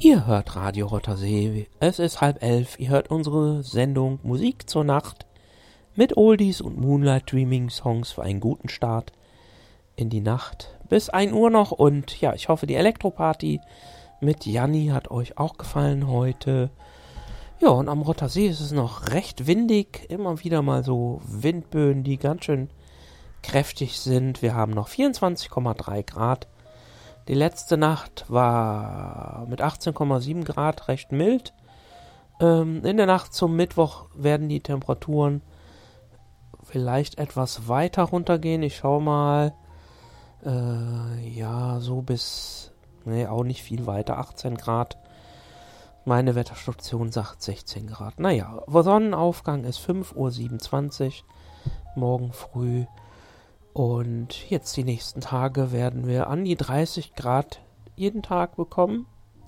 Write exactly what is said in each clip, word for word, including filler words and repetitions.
Ihr hört Radio Rottersee, es ist halb elf, ihr hört unsere Sendung Musik zur Nacht mit Oldies und Moonlight Dreaming Songs für einen guten Start in die Nacht. Bis ein Uhr noch und ja, ich hoffe die Elektroparty mit Janni hat euch auch gefallen heute. Ja, und am Rottersee ist es noch recht windig, immer wieder mal so Windböen, die ganz schön kräftig sind. Wir haben noch vierundzwanzig Komma drei Grad. Die letzte Nacht war mit achtzehn Komma sieben Grad recht mild. Ähm, in der Nacht zum Mittwoch werden die Temperaturen vielleicht etwas weiter runtergehen. Ich schau mal. Äh, ja, so bis, nee, auch nicht viel weiter. achtzehn Grad. Meine Wetterstation sagt sechzehn Grad. Naja, Sonnenaufgang ist fünf Uhr siebenundzwanzig morgen früh. Und jetzt die nächsten Tage werden wir an die dreißig Grad jeden Tag bekommen.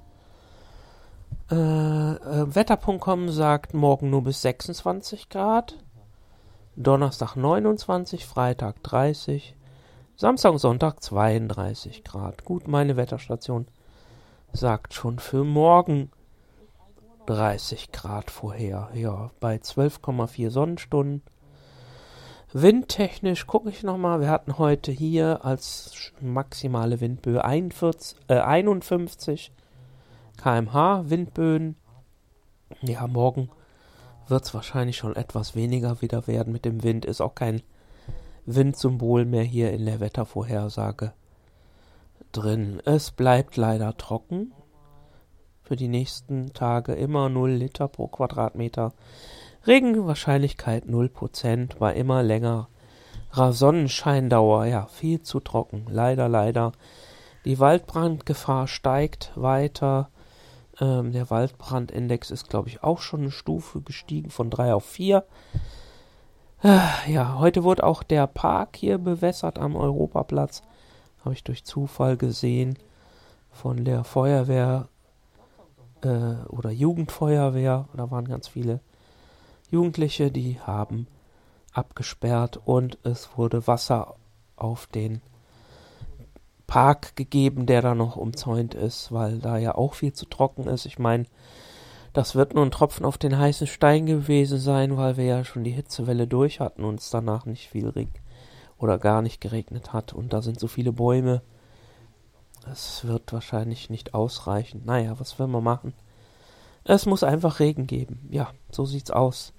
Äh, äh, Wetter Punkt com sagt morgen nur bis sechsundzwanzig Grad. Donnerstag neunundzwanzig, Freitag dreißig. Samstag und Sonntag zweiunddreißig Grad. Gut, meine Wetterstation sagt schon für morgen dreißig Grad vorher. Ja, bei zwölf Komma vier Sonnenstunden. Windtechnisch gucke ich nochmal. Wir hatten heute hier als maximale Windböe einundvierzig, äh, einundfünfzig Kilometer pro Stunde Windböen. Ja, morgen wird es wahrscheinlich schon etwas weniger wieder werden mit dem Wind. Ist auch kein Windsymbol mehr hier in der Wettervorhersage drin. Es bleibt leider trocken. Für die nächsten Tage immer null Liter pro Quadratmeter. Regenwahrscheinlichkeit null Prozent, bei immer längerer Sonnenscheindauer, ja, viel zu trocken, leider, leider. Die Waldbrandgefahr steigt weiter, ähm, der Waldbrandindex ist, glaube ich, auch schon eine Stufe gestiegen, von drei auf vier. Äh, ja, heute wurde auch der Park hier bewässert am Europaplatz, habe ich durch Zufall gesehen, von der Feuerwehr äh, oder Jugendfeuerwehr, da waren ganz viele Jugendliche, die haben abgesperrt und es wurde Wasser auf den Park gegeben, der da noch umzäunt ist, weil da ja auch viel zu trocken ist. Ich meine, das wird nur ein Tropfen auf den heißen Stein gewesen sein, weil wir ja schon die Hitzewelle durch hatten und es danach nicht viel reg- oder gar nicht geregnet hat. Und da sind so viele Bäume, es wird wahrscheinlich nicht ausreichen. Naja, was will man machen? Es muss einfach Regen geben. Ja, so sieht's aus.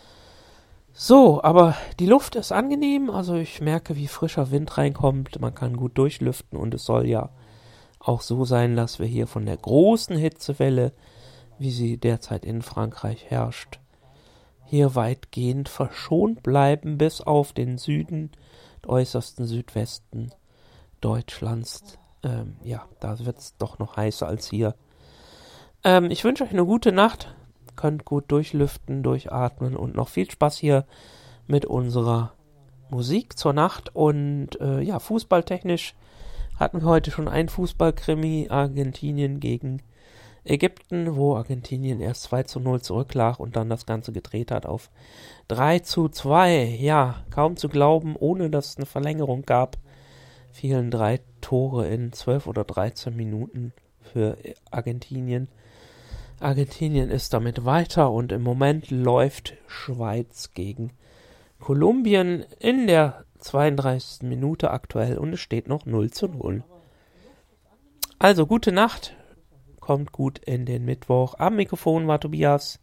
So, aber die Luft ist angenehm, also ich merke, wie frischer Wind reinkommt, man kann gut durchlüften und es soll ja auch so sein, dass wir hier von der großen Hitzewelle, wie sie derzeit in Frankreich herrscht, hier weitgehend verschont bleiben, bis auf den Süden, den äußersten Südwesten Deutschlands. Ähm, ja, da wird es doch noch heißer als hier. Ähm, ich wünsche euch eine gute Nacht. Könnt gut durchlüften, durchatmen und noch viel Spaß hier mit unserer Musik zur Nacht. Und äh, ja, fußballtechnisch hatten wir heute schon ein Fußballkrimi, Argentinien gegen Ägypten, wo Argentinien erst zwei zu null zurücklag und dann das Ganze gedreht hat auf drei zu zwei. Ja, kaum zu glauben, ohne dass es eine Verlängerung gab, fielen drei Tore in zwölf oder dreizehn Minuten für Argentinien. Argentinien ist damit weiter und im Moment läuft Schweiz gegen Kolumbien in der zweiunddreißigsten Minute aktuell und es steht noch null zu null. Also gute Nacht, kommt gut in den Mittwoch. Am Mikrofon war Tobias.